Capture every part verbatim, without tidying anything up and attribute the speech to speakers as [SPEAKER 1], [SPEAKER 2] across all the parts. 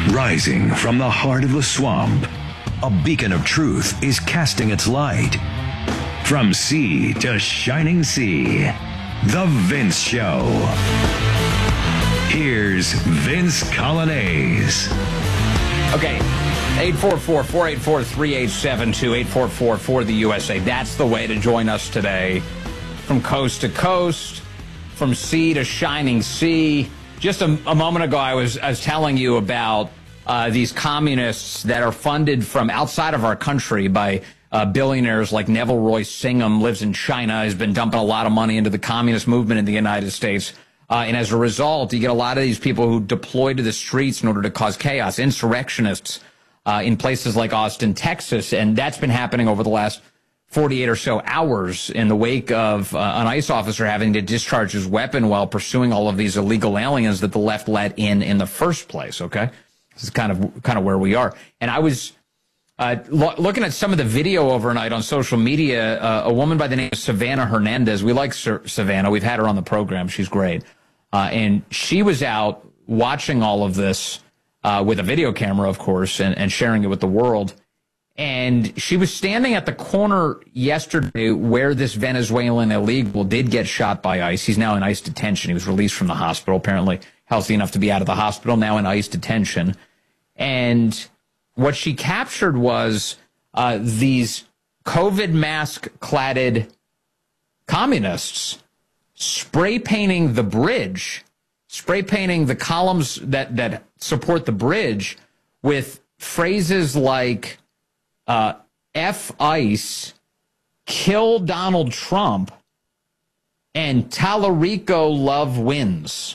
[SPEAKER 1] Rising from the heart of the swamp, a beacon of truth is casting its light. From sea to shining sea, The Vince Show. Here's Vince Coglianese.
[SPEAKER 2] Okay, eight four four, four eight four, three eight seven two, eight four four for the U S A. That's the way to join us today. From coast to coast, from sea to shining sea. Just a, a moment ago, I was, I was telling you about uh, these communists that are funded from outside of our country by uh, billionaires like Neville Roy Singham, lives in China, has been dumping a lot of money into the communist movement in the United States. Uh, and as a result, you get a lot of these people who deploy to the streets in order to cause chaos, insurrectionists uh, in places like Austin, Texas. And that's been happening over the last forty-eight or so hours in the wake of uh, an ICE officer having to discharge his weapon while pursuing all of these illegal aliens that the left let in in the first place. Okay, this is kind of kind of where we are. And I was uh, lo looking at some of the video overnight on social media. Uh, a woman by the name of Savannah Hernandez. We like Sir Savannah. We've had her on the program. She's great. Uh, and she was out watching all of this uh, with a video camera, of course, and, and sharing it with the world. And she was standing at the corner yesterday where this Venezuelan illegal did get shot by ICE. He's now in ICE detention. He was released from the hospital, apparently healthy enough to be out of the hospital, now in ICE detention. And what she captured was uh, these COVID mask-cladded communists spray painting the bridge, spray painting the columns that, that support the bridge with phrases like, Uh, F ICE, kill Donald Trump, and Tallarico love wins.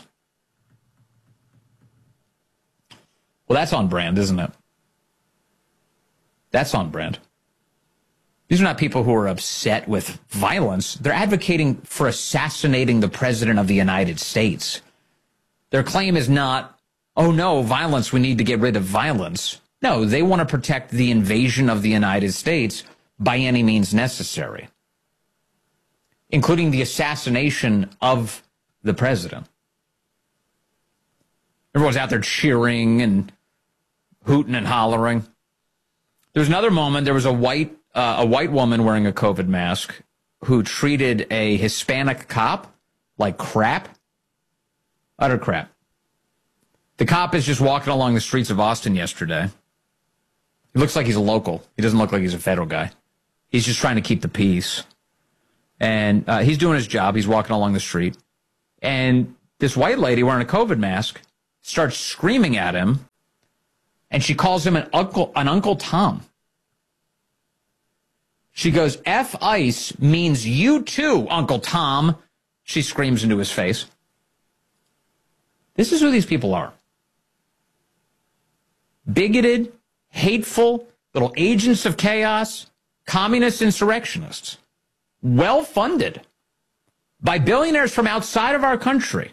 [SPEAKER 2] Well, that's on brand, isn't it? That's on brand. These are not people who are upset with violence. They're advocating for assassinating the President of the United States. Their claim is not, oh no, violence, we need to get rid of violence. No, they want to protect the invasion of the United States by any means necessary, including the assassination of the president. Everyone's out there cheering and hooting and hollering. There's another moment. There was a white uh, a white woman wearing a COVID mask who treated a Hispanic cop like crap. Utter crap. The cop is just walking along the streets of Austin yesterday. He looks like he's a local. He doesn't look like he's a federal guy. He's just trying to keep the peace. And uh, he's doing his job. He's walking along the street. And this white lady wearing a COVID mask starts screaming at him. And she calls him an Uncle, an Uncle Tom. She goes, F ICE means you too, Uncle Tom. She screams into his face. This is who these people are. Bigoted, hateful, little agents of chaos, communist insurrectionists, well-funded by billionaires from outside of our country.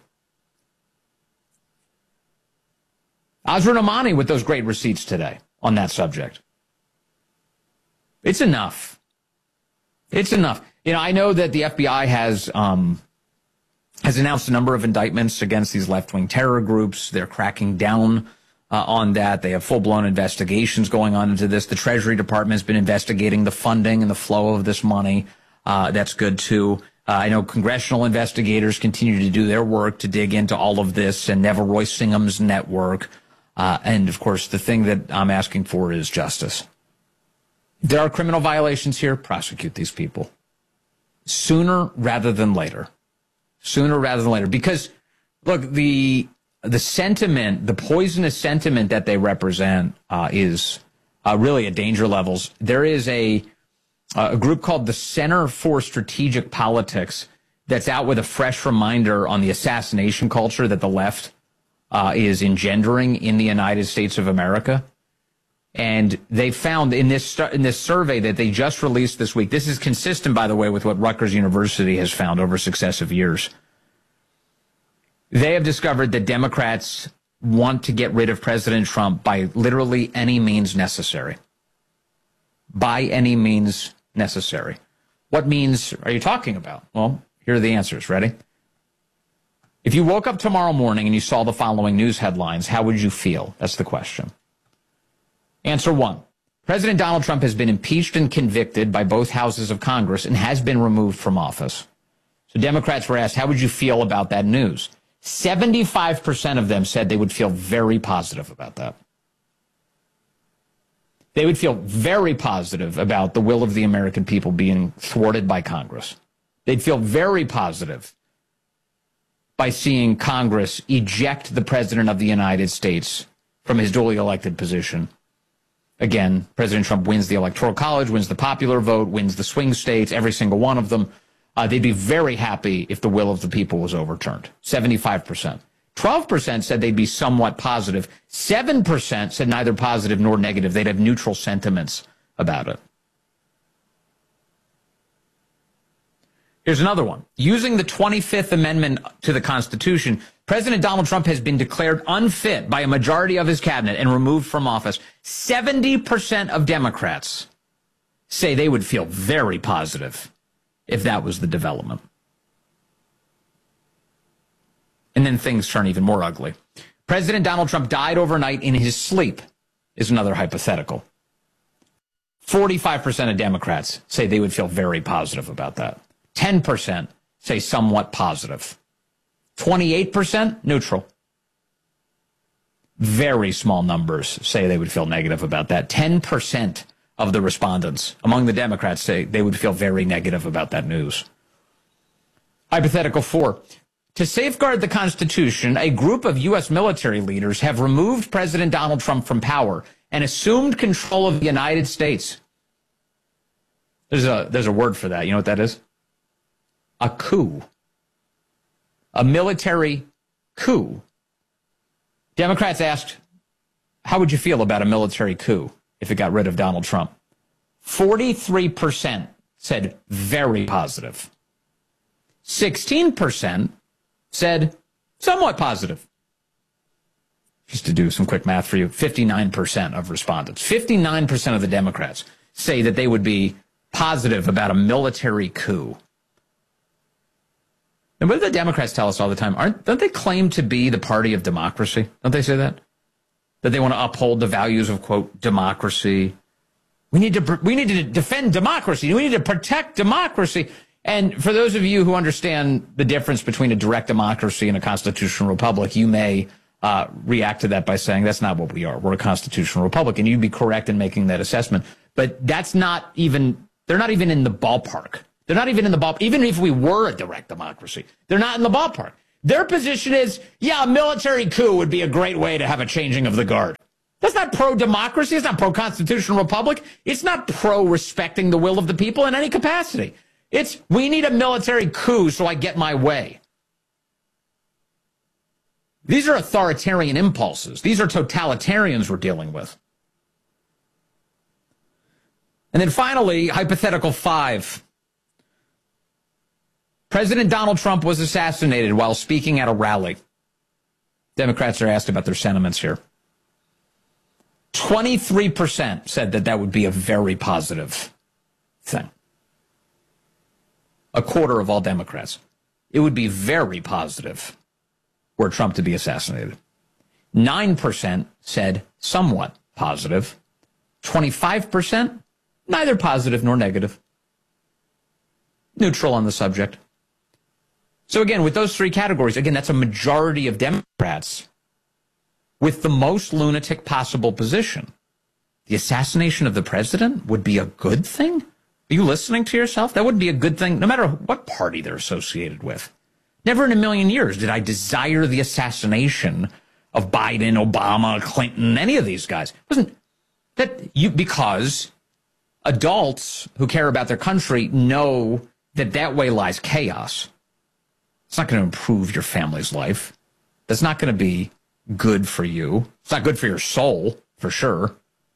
[SPEAKER 2] Azra Nomani with those great receipts today on that subject. It's enough. It's enough. You know, I know that the F B I has um, has announced a number of indictments against these left-wing terror groups. They're cracking down Uh, on that. They have full-blown investigations going on into this. The Treasury Department has been investigating the funding and the flow of this money. Uh, that's good, too. Uh, I know congressional investigators continue to do their work to dig into all of this and Neville Roy Singham's network. Uh, and, of course, the thing that I'm asking for is justice. There are criminal violations here. Prosecute these people. Sooner rather than later. Sooner rather than later. Because, look, the... The sentiment, the poisonous sentiment that they represent uh, is uh, really at danger levels. There is a, a group called the Center for Strategic Politics that's out with a fresh reminder on the assassination culture that the left uh, is engendering in the United States of America. And they found in this in this survey that they just released this week, this is consistent, by the way, with what Rutgers University has found over successive years. They have discovered that Democrats want to get rid of President Trump by literally any means necessary. By any means necessary. What means are you talking about? Well, here are the answers. Ready? If you woke up tomorrow morning and you saw the following news headlines, how would you feel? That's the question. Answer one. President Donald Trump has been impeached and convicted by both houses of Congress and has been removed from office. So Democrats were asked, how would you feel about that news? seventy-five percent of them said they would feel very positive about that. They would feel very positive about the will of the American people being thwarted by Congress. They'd feel very positive by seeing Congress eject the President of the United States from his duly elected position. Again, President Trump wins the Electoral College, wins the popular vote, wins the swing states, every single one of them. Uh, they'd be very happy if the will of the people was overturned. seventy-five percent. twelve percent said they'd be somewhat positive. seven percent said neither positive nor negative. They'd have neutral sentiments about it. Here's another one. Using the twenty-fifth Amendment to the Constitution, President Donald Trump has been declared unfit by a majority of his cabinet and removed from office. seventy percent of Democrats say they would feel very positive if that was the development. And then things turn even more ugly. President Donald Trump died overnight in his sleep is another hypothetical. forty-five percent of Democrats say they would feel very positive about that. ten percent say somewhat positive. twenty-eight percent neutral. Very small numbers say they would feel negative about that. ten percent of the respondents among the Democrats say they would feel very negative about that news. Hypothetical four. To safeguard the Constitution, a group of U S military leaders have removed President Donald Trump from power and assumed control of the United States. There's a, there's a word for that. You know what that is? A coup. A military coup. Democrats asked, how would you feel about a military coup if it got rid of Donald Trump? forty-three percent said very positive. sixteen percent said somewhat positive. Just to do some quick math for you, fifty-nine percent of respondents, fifty-nine percent of the Democrats say that they would be positive about a military coup. And what do the Democrats tell us all the time? Aren't, don't they claim to be the party of democracy? Don't they say that? That they want to uphold the values of, quote, democracy. We need to, we need to defend democracy. We need to protect democracy. And for those of you who understand the difference between a direct democracy and a constitutional republic, you may uh, react to that by saying that's not what we are. We're a constitutional republic. And you'd be correct in making that assessment. But that's not even, they're not even in the ballpark. They're not even in the ballpark. Even if we were a direct democracy, they're not in the ballpark. Their position is, yeah, a military coup would be a great way to have a changing of the guard. That's not pro-democracy. It's not pro-constitutional republic. It's not pro-respecting the will of the people in any capacity. It's, we need a military coup so I get my way. These are authoritarian impulses. These are totalitarians we're dealing with. And then finally, hypothetical five. President Donald Trump was assassinated while speaking at a rally. Democrats are asked about their sentiments here. twenty-three percent said that that would be a very positive thing. A quarter of all Democrats. It would be very positive were Trump to be assassinated. nine percent said somewhat positive. twenty-five percent, neither positive nor negative. Neutral on the subject. So again, with those three categories, again, that's a majority of Democrats with the most lunatic possible position. The assassination of the president would be a good thing? Are you listening to yourself? That would be a good thing, no matter what party they're associated with. Never in a million years did I desire the assassination of Biden, Obama, Clinton, any of these guys. It wasn't that you, because adults who care about their country know that that way lies chaos. It's not going to improve your family's life. That's not going to be good for you. It's not good for your soul, for sure.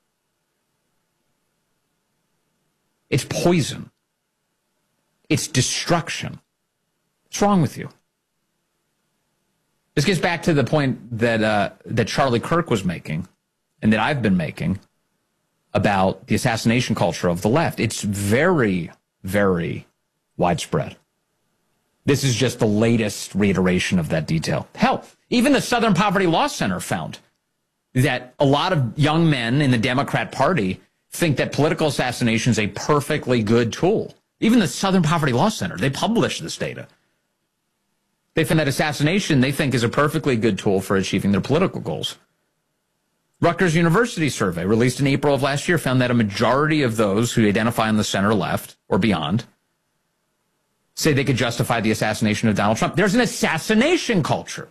[SPEAKER 2] It's poison. It's destruction. What's wrong with you? This gets back to the point that uh, that Charlie Kirk was making and that I've been making about the assassination culture of the left. It's very, very widespread. This is just the latest reiteration of that detail. Hell, even the Southern Poverty Law Center found that a lot of young men in the Democrat Party think that political assassination is a perfectly good tool. Even the Southern Poverty Law Center, they publish this data. They find that assassination, they think, is a perfectly good tool for achieving their political goals. Rutgers University survey released in April of last year found that a majority of those who identify on the center left or beyond say they could justify the assassination of Donald Trump. There's an assassination culture.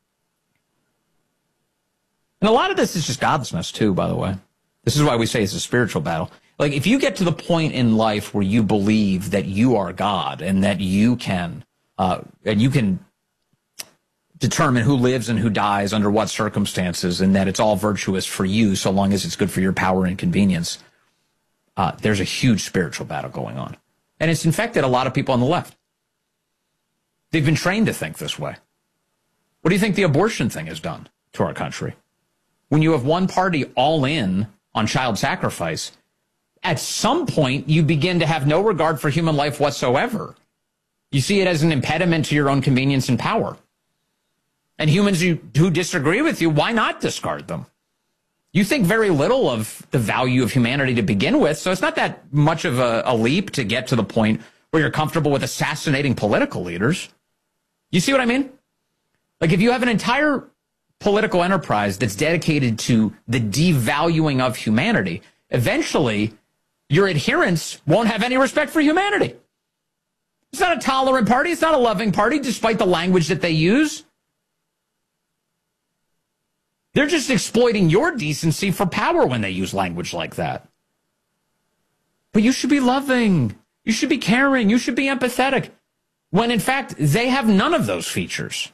[SPEAKER 2] And a lot of this is just godlessness, too, by the way. This is why we say it's a spiritual battle. Like, if you get to the point in life where you believe that you are God and that you can, uh, and you can determine who lives and who dies under what circumstances, and that it's all virtuous for you so long as it's good for your power and convenience, uh, there's a huge spiritual battle going on. And it's infected a lot of people on the left. They've been trained to think this way. What do you think the abortion thing has done to our country? When you have one party all in on child sacrifice, at some point you begin to have no regard for human life whatsoever. You see it as an impediment to your own convenience and power. And humans who, who disagree with you, why not discard them? You think very little of the value of humanity to begin with, so it's not that much of a, a leap to get to the point where you're comfortable with assassinating political leaders. You see what I mean? Like, if you have an entire political enterprise that's dedicated to the devaluing of humanity, eventually your adherents won't have any respect for humanity. It's not a tolerant party. It's not a loving party, despite the language that they use. They're just exploiting your decency for power when they use language like that. But you should be loving. You should be caring. You should be empathetic. When, in fact, they have none of those features.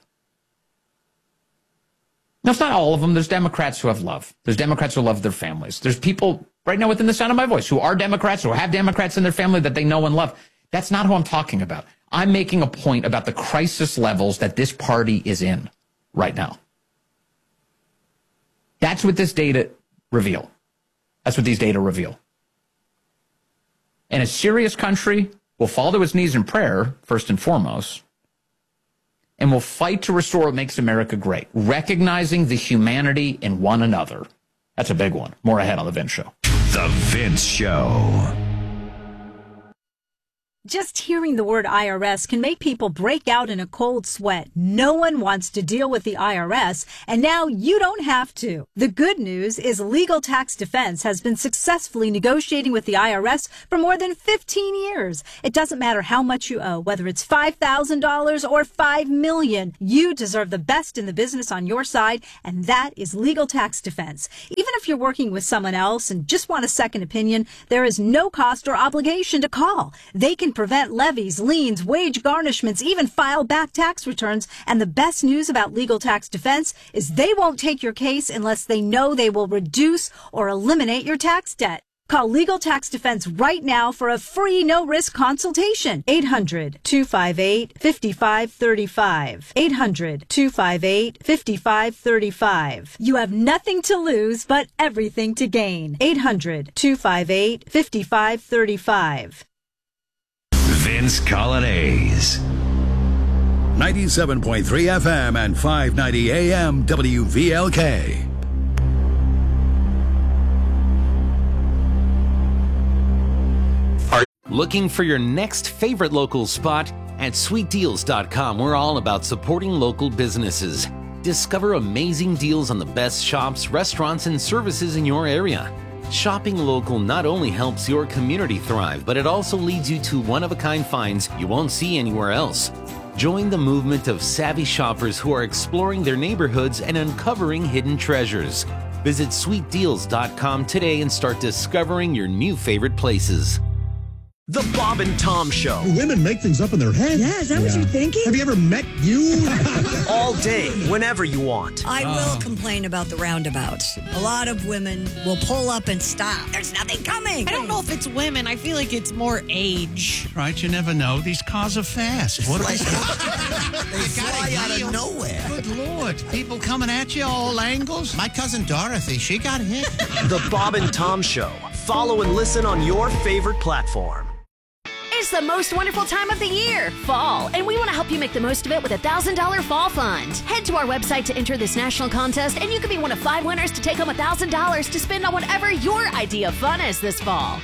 [SPEAKER 2] Now, it's not all of them. There's Democrats who have love. There's Democrats who love their families. There's people right now within the sound of my voice who are Democrats, who have Democrats in their family that they know and love. That's not who I'm talking about. I'm making a point about the crisis levels that this party is in right now. That's what this data reveal. That's what these data reveal. And a serious country will fall to its knees in prayer, first and foremost, and will fight to restore what makes America great, recognizing the humanity in one another. That's a big one. More ahead on The Vince Show.
[SPEAKER 1] The Vince Show.
[SPEAKER 3] Just hearing the word I R S can make people break out in a cold sweat. No one wants to deal with the I R S, and now you don't have to. The good news is Legal Tax Defense has been successfully negotiating with the I R S for more than fifteen years. It doesn't matter how much you owe, whether it's five thousand dollars or five million dollars. You deserve the best in the business on your side, and that is Legal Tax Defense. Even if you're working with someone else and just want a second opinion, there is no cost or obligation to call. They can prevent levies, liens, wage garnishments, even file back tax returns. And the best news about Legal Tax Defense is they won't take your case unless they know they will reduce or eliminate your tax debt. Call Legal Tax Defense right now for a free no-risk consultation. eight hundred, two five eight, five five three five. eight hundred, two five eight, five five three five. You have nothing to lose but everything to gain. eight hundred, two five eight, five five three five.
[SPEAKER 1] Vince Colonnese.
[SPEAKER 4] ninety-seven point three F M and five ninety A M W V L K.
[SPEAKER 5] Looking for your next favorite local spot? At sweet deals dot com, we're all about supporting local businesses. Discover amazing deals on the best shops, restaurants, and services in your area. Shopping local not only helps your community thrive, but it also leads you to one-of-a-kind finds you won't see anywhere else. Join the movement of savvy shoppers who are exploring their neighborhoods and uncovering hidden treasures. Visit sweet deals dot com today and start discovering your new favorite places.
[SPEAKER 6] The Bob and Tom Show.
[SPEAKER 7] Women make things up in their head.
[SPEAKER 8] Yeah, is that yeah. what you're thinking?
[SPEAKER 7] Have you ever met you?
[SPEAKER 6] All day, whenever you want.
[SPEAKER 8] I uh. will complain about the roundabouts. A lot of women will pull up and stop. There's nothing coming.
[SPEAKER 9] I don't know if it's women. I feel like it's more age.
[SPEAKER 10] Right, you never know. These cars are fast. What are
[SPEAKER 6] they? They fly out of nowhere.
[SPEAKER 10] Good Lord. People coming at you all angles. My cousin Dorothy, she got hit.
[SPEAKER 6] The Bob and Tom Show. Follow and listen on your favorite platform.
[SPEAKER 11] Is is the most wonderful time of the year, fall, and we want to help you make the most of it with a one thousand dollars Fall Fund. Head to our website to enter this national contest, and you could be one of five winners to take home one thousand dollars to spend on whatever your idea of fun is this fall.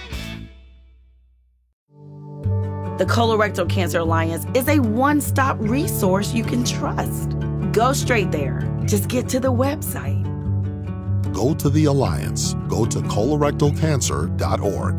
[SPEAKER 12] The Colorectal Cancer Alliance is a one-stop resource you can trust. Go straight there. Just get to the website.
[SPEAKER 13] Go to the Alliance. Go to colorectal cancer dot org.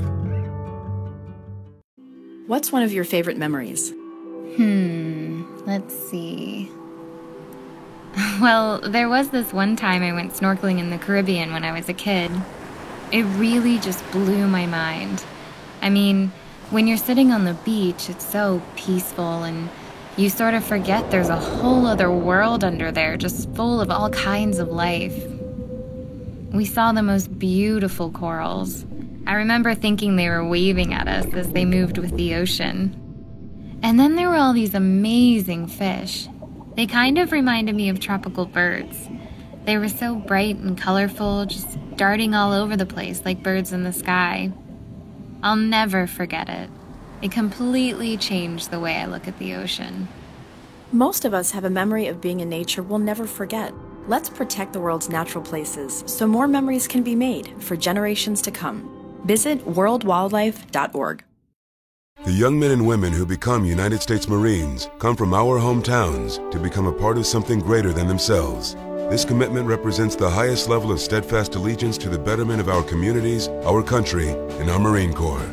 [SPEAKER 14] What's one of your favorite memories?
[SPEAKER 15] Hmm, let's see. Well, there was this one time I went snorkeling in the Caribbean when I was a kid. It really just blew my mind. I mean, when you're sitting on the beach, it's so peaceful and you sort of forget there's a whole other world under there just full of all kinds of life. We saw the most beautiful corals. I remember thinking they were waving at us as they moved with the ocean. And then there were all these amazing fish. They kind of reminded me of tropical birds. They were so bright and colorful, just darting all over the place like birds in the sky. I'll never forget it. It completely changed the way I look at the ocean.
[SPEAKER 14] Most of us have a memory of being in nature we'll never forget. Let's protect the world's natural places so more memories can be made for generations to come. Visit world wildlife dot org.
[SPEAKER 16] The young men and women who become United States Marines come from our hometowns to become a part of something greater than themselves. This commitment represents the highest level of steadfast allegiance to the betterment of our communities, our country, and our Marine Corps.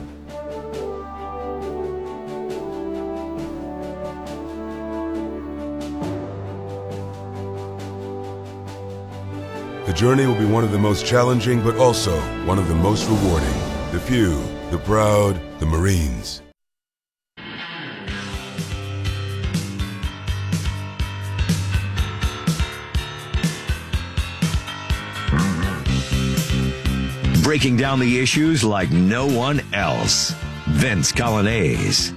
[SPEAKER 16] The journey will be one of the most challenging, but also one of the most rewarding. The few, the proud, the Marines.
[SPEAKER 1] Breaking down the issues like no one else. Vince Coglianese.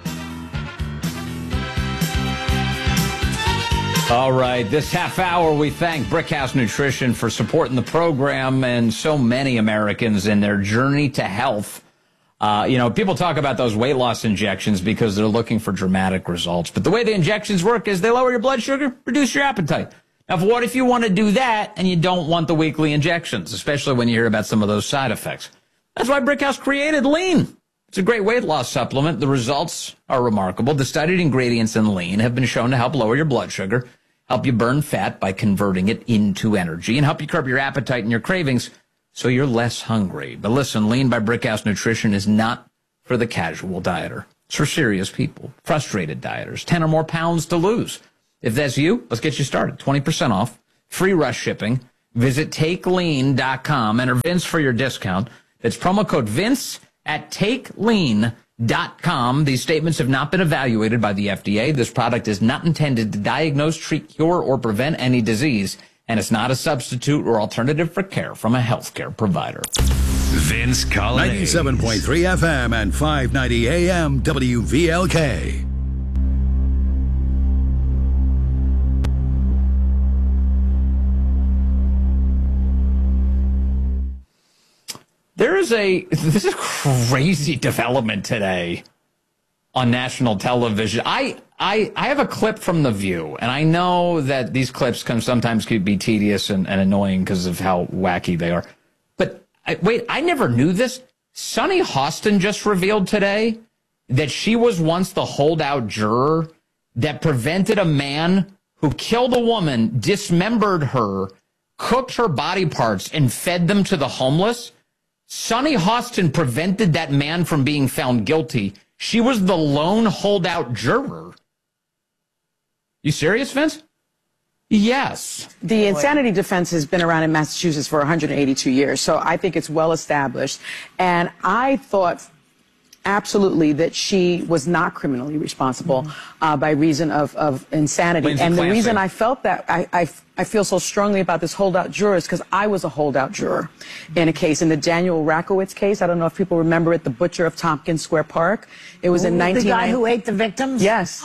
[SPEAKER 2] All right, this half hour we thank Brickhouse Nutrition for supporting the program and so many Americans in their journey to health. Uh, you know, people talk about those weight loss injections because they're looking for dramatic results. But the way the injections work is they lower your blood sugar, reduce your appetite. Now, what if you want to do that and you don't want the weekly injections, especially when you hear about some of those side effects? That's why Brickhouse created Lean. It's a great weight loss supplement. The results are remarkable. The studied ingredients in Lean have been shown to help lower your blood sugar, help you burn fat by converting it into energy, and help you curb your appetite and your cravings so you're less hungry. But listen, Lean by Brickhouse Nutrition is not for the casual dieter. It's for serious people, frustrated dieters, ten or more pounds to lose. If that's you, let's get you started. twenty percent off, free rush shipping. Visit take lean dot com. Enter Vince for your discount. That's promo code Vince at take lean dot com. These statements have not been evaluated by the F D A. This product is not intended to diagnose, treat, cure, or prevent any disease, and it's not a substitute or alternative for care from a healthcare provider.
[SPEAKER 1] Vince Coglianese.
[SPEAKER 4] ninety-seven point three F M and five ninety A M W V L K.
[SPEAKER 2] There is a, this is crazy development today on national television. I, I, I have a clip from The View, and I know that these clips can sometimes could be tedious and, and annoying because of how wacky they are. But I, wait, I never knew this. Sunny Hostin just revealed today that she was once the holdout juror that prevented a man who killed a woman, dismembered her, cooked her body parts, and fed them to the homeless. Sunny Hostin prevented that man from being found guilty. She was the lone holdout juror. You serious, Vince? Yes.
[SPEAKER 17] The insanity defense has been around in Massachusetts for one hundred eighty-two years, so I think it's well established. And I thought absolutely that she was not criminally responsible mm-hmm. uh, by reason of, of insanity.
[SPEAKER 2] Lindsay
[SPEAKER 17] and the
[SPEAKER 2] Classic.
[SPEAKER 17] reason I felt that, I, I, I feel so strongly about this holdout juror is because I was a holdout juror in a case, in the Daniel Rakowitz case. I don't know if people remember it, the butcher of Tompkins Square Park. It was
[SPEAKER 18] Ooh,
[SPEAKER 17] in nineteen...
[SPEAKER 18] The guy who ate the victims?
[SPEAKER 17] Yes.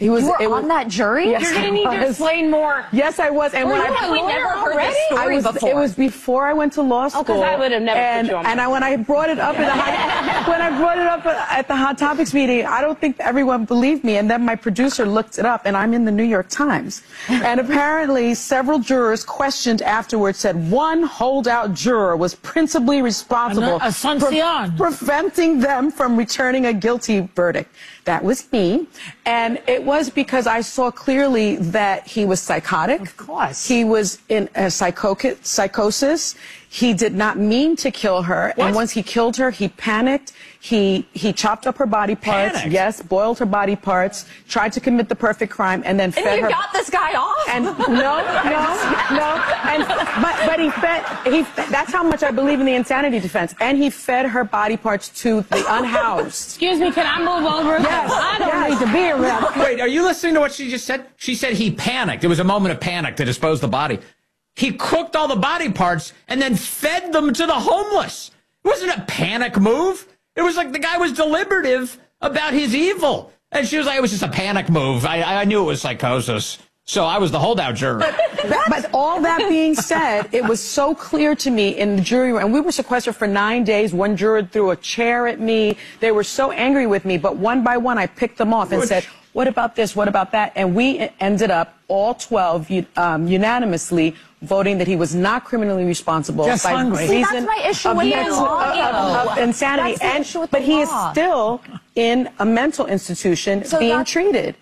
[SPEAKER 17] He was.
[SPEAKER 18] You were
[SPEAKER 17] it was,
[SPEAKER 18] on that jury?
[SPEAKER 17] Yes,
[SPEAKER 18] You're going to need to
[SPEAKER 17] was.
[SPEAKER 18] explain more.
[SPEAKER 17] Yes, I was. And
[SPEAKER 18] Were
[SPEAKER 17] when
[SPEAKER 18] you
[SPEAKER 17] I
[SPEAKER 18] a lawyer
[SPEAKER 17] never heard
[SPEAKER 18] already?
[SPEAKER 17] this story was, before. It was before I went to law school.
[SPEAKER 18] Oh, because I would have never
[SPEAKER 17] and,
[SPEAKER 18] put you on
[SPEAKER 17] And I, when I brought it up in the hot, when I brought it up at the Hot Topics meeting, I don't think everyone believed me. And then my producer looked it up, and I'm in the New York Times. And apparently, several jurors questioned afterwards said one holdout juror was principally responsible for preventing them from returning a guilty verdict. That was me. And it was because I saw clearly that he was psychotic. Of course. He was in a psycho psychosis. He did not mean to kill her. What? And once he killed her, he panicked. He he chopped up her body parts. Panicked. Yes, boiled her body parts, tried to commit the perfect crime, and then fed her.
[SPEAKER 18] And you got this guy off?
[SPEAKER 17] And no, no, no. And but but he fed he. That's how much I believe in the insanity defense. And he fed her body parts to the unhoused.
[SPEAKER 18] Excuse me, can I move over?
[SPEAKER 17] Yes,
[SPEAKER 18] I don't
[SPEAKER 17] yes.
[SPEAKER 18] need to be around.
[SPEAKER 2] Wait, are you listening to what she just said? She said he panicked. It was a moment of panic to dispose the body. He cooked all the body parts and then fed them to the homeless. It wasn't a panic move. It was like the guy was deliberative about his evil. And she was like, it was just a panic move. I, I knew it was psychosis. So I was the holdout juror.
[SPEAKER 17] But, but all that being said, it was so clear to me in the jury room, and we were sequestered for nine days. One juror threw a chair at me. They were so angry with me, but one by one, I picked them off and Which? said, what about this? What about that? And we ended up, all twelve, um, unanimously voting that he was not criminally responsible.
[SPEAKER 18] Just
[SPEAKER 17] by
[SPEAKER 18] hungry.
[SPEAKER 17] reason
[SPEAKER 18] See, that's my issue
[SPEAKER 17] of,
[SPEAKER 18] with the
[SPEAKER 17] mental,
[SPEAKER 18] law.
[SPEAKER 17] of, of insanity.
[SPEAKER 18] That's the
[SPEAKER 17] and,
[SPEAKER 18] issue with
[SPEAKER 17] but
[SPEAKER 18] the
[SPEAKER 17] he is
[SPEAKER 18] law.
[SPEAKER 17] still in a mental institution
[SPEAKER 18] So
[SPEAKER 17] being
[SPEAKER 18] that's-
[SPEAKER 17] treated.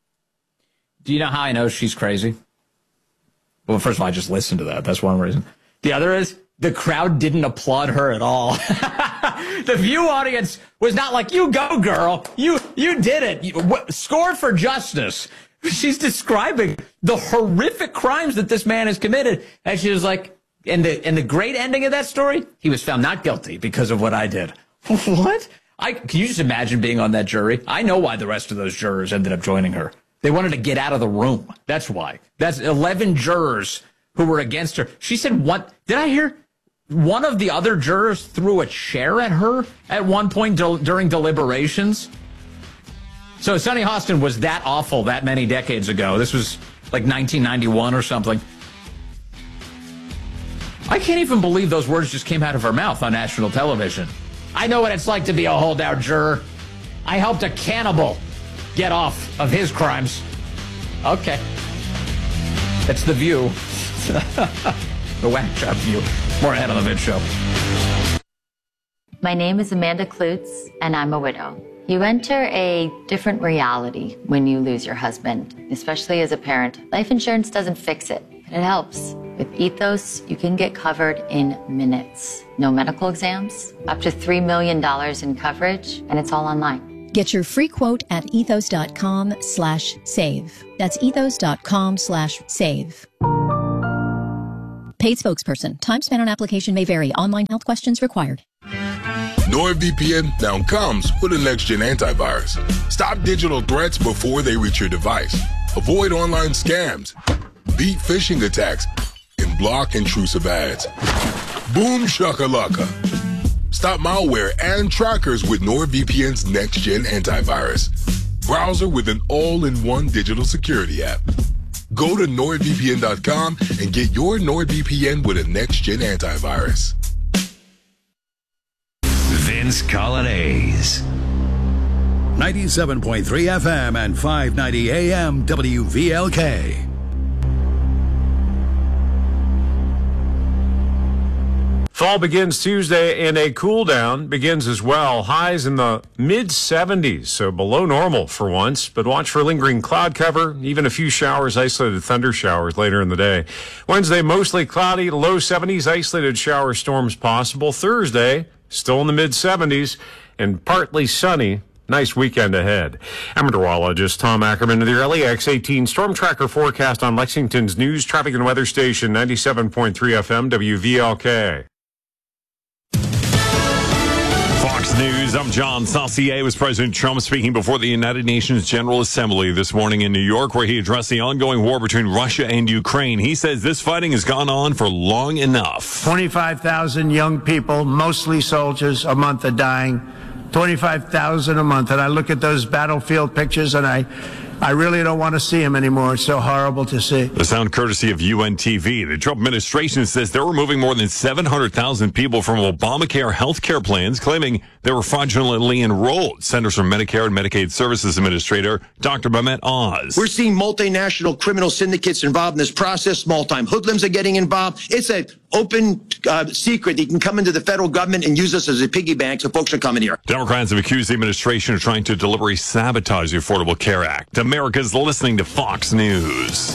[SPEAKER 2] Do you know how I know she's crazy? Well, first of all, I just listened to that. That's one reason. The other is the crowd didn't applaud her at all. The View audience was not like, you go, girl. You you did it. You, w- score for justice. She's describing the horrific crimes that this man has committed. And she was like, and the, and the great ending of that story, he was found not guilty because of what I did. What? I, can you just imagine being on that jury? I know why the rest of those jurors ended up joining her. They wanted to get out of the room. That's why. That's eleven jurors who were against her. She said, what? Did I hear one of the other jurors threw a chair at her at one point del- during deliberations? So Sonny Hostin was that awful that many decades ago. This was like nineteen ninety-one or something. I can't even believe those words just came out of her mouth on national television. I know what it's like to be a holdout juror. I helped a cannibal get off of his crimes. Okay. That's The View. The Whack Job View. More ahead on the Vid Show.
[SPEAKER 19] My name is Amanda Klutz, and I'm a widow. You enter a different reality when you lose your husband, especially as a parent. Life insurance doesn't fix it, but it helps. With Ethos, you can get covered in minutes. No medical exams, up to three million dollars in coverage, and it's all online.
[SPEAKER 20] Get your free quote at ethos.com slash save. That's ethos.com slash save. Paid spokesperson. Time spent on application may vary. Online health questions required.
[SPEAKER 21] NordVPN now comes with a next-gen antivirus. Stop digital threats before they reach your device. Avoid online scams. Beat phishing attacks. And block intrusive ads. Boom shakalaka. Stop malware and trackers with NordVPN's next-gen antivirus. Browser with an all-in-one digital security app. Go to nord V P N dot com and get your NordVPN with a next-gen antivirus.
[SPEAKER 1] Vince Colonnese.
[SPEAKER 4] ninety-seven point three F M and five ninety A M W V L K.
[SPEAKER 22] Fall begins Tuesday and a cool down begins as well. Highs in the mid seventies, so below normal for once, but watch for lingering cloud cover, even a few showers, isolated thunder showers later in the day. Wednesday, mostly cloudy, low seventies, isolated shower storms possible. Thursday, still in the mid seventies and partly sunny. Nice weekend ahead. I'm meteorologist Tom Ackerman with your L A X eighteen Storm Tracker forecast on Lexington's News, Traffic and Weather Station, ninety-seven point three F M W V L K.
[SPEAKER 23] Fox News, I'm John Saucier. Was President Trump speaking before the United Nations General Assembly this morning in New York, where he addressed the ongoing war between Russia and Ukraine. He says this fighting has gone on for long enough.
[SPEAKER 24] twenty-five thousand young people, mostly soldiers, a month are dying. twenty-five thousand a month. And I look at those battlefield pictures and I I really don't want to see him anymore. It's so horrible to see.
[SPEAKER 23] The sound courtesy of U N T V. The Trump administration says they're removing more than seven hundred thousand people from Obamacare health care plans, claiming they were fraudulently enrolled. Centers for Medicare and Medicaid Services Administrator Doctor Mehmet Oz.
[SPEAKER 3] We're seeing multinational criminal syndicates involved in this process. Small-time hoodlums are getting involved. It's an open uh, secret. They can come into the federal government and use us as a piggy bank, so folks are coming here.
[SPEAKER 23] Democrats have accused the administration of trying to deliberately sabotage the Affordable Care Act. America's listening to Fox News.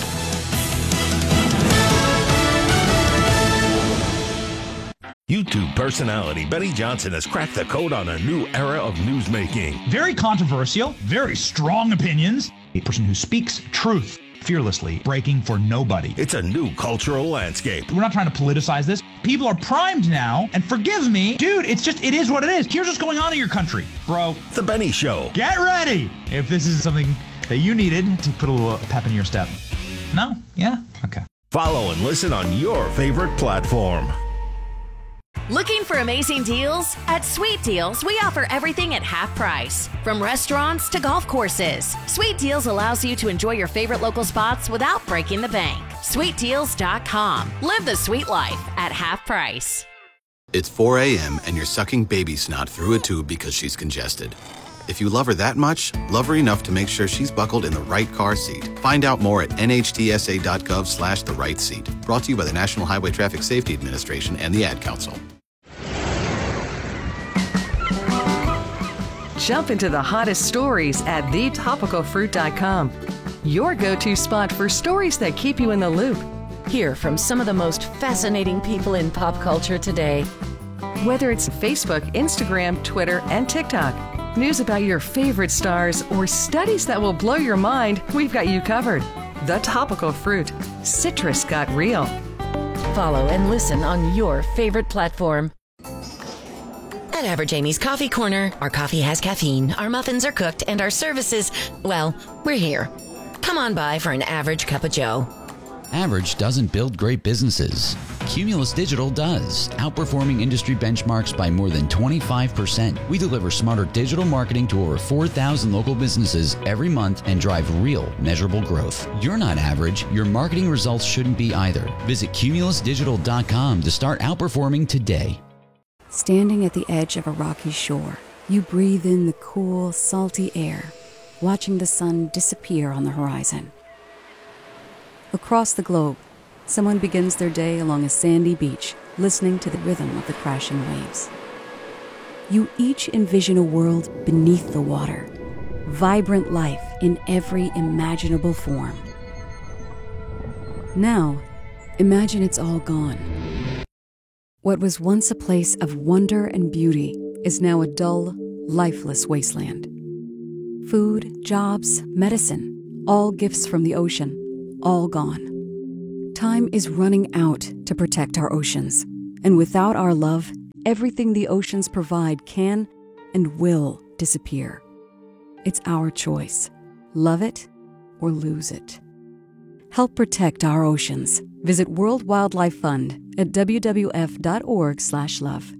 [SPEAKER 5] YouTube personality Benny Johnson has cracked the code on a new era of newsmaking.
[SPEAKER 7] Very controversial, very strong opinions. A person who speaks truth fearlessly, breaking for nobody.
[SPEAKER 5] It's a new cultural landscape.
[SPEAKER 7] We're not trying to politicize this. People are primed now, and forgive me, dude, it's just, it is what it is. Here's what's going on in your country, bro.
[SPEAKER 5] The Benny Show.
[SPEAKER 7] Get ready if this is something that you needed to put a little pep in your step. No? Yeah? Okay.
[SPEAKER 5] Follow and listen on your favorite platform.
[SPEAKER 11] Looking for amazing deals? At Sweet Deals, we offer everything at half price. From restaurants to golf courses, Sweet Deals allows you to enjoy your favorite local spots without breaking the bank. sweet deals dot com. Live the sweet life at half price.
[SPEAKER 8] It's four a.m. and you're sucking baby snot through a tube because she's congested. If you love her that much, love her enough to make sure she's buckled in the right car seat. Find out more at N H T S A dot gov slash the right seat. Brought to you by the National Highway Traffic Safety Administration and the Ad Council.
[SPEAKER 25] Jump into the hottest stories at the topical fruit dot com. Your go-to spot for stories that keep you in the loop. Hear from some of the most fascinating people in pop culture today. Whether it's Facebook, Instagram, Twitter, and TikTok, news about your favorite stars, or studies that will blow your mind, we've got you covered. The Topical Fruit. Citrus got real. Follow and listen on your favorite platform.
[SPEAKER 26] At Average Amy's Coffee Corner, our coffee has caffeine, our muffins are cooked, and our services, well, we're here. Come on by for an average cup of joe.
[SPEAKER 27] Average doesn't build great businesses. Cumulus Digital does, outperforming industry benchmarks by more than twenty-five percent. We deliver smarter digital marketing to over four thousand local businesses every month and drive real, measurable growth. You're not average. Your marketing results shouldn't be either. Visit cumulus digital dot com to start outperforming today.
[SPEAKER 28] Standing at the edge of a rocky shore, you breathe in the cool, salty air, watching the sun disappear on the horizon. Across the globe, someone begins their day along a sandy beach, listening to the rhythm of the crashing waves. You each envision a world beneath the water, vibrant life in every imaginable form. Now, imagine it's all gone. What was once a place of wonder and beauty is now a dull, lifeless wasteland. Food, jobs, medicine, all gifts from the ocean, all gone. Time is running out to protect our oceans, and without our love, everything the oceans provide can and will disappear. It's our choice. Love it or lose it. Help protect our oceans. Visit World Wildlife Fund at w w w dot org slash love.